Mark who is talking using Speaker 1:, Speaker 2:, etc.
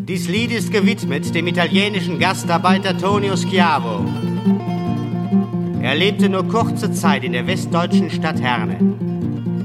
Speaker 1: Dies Lied ist gewidmet dem italienischen Gastarbeiter Tonio Schiavo. Er lebte nur kurze Zeit in der westdeutschen Stadt Herne.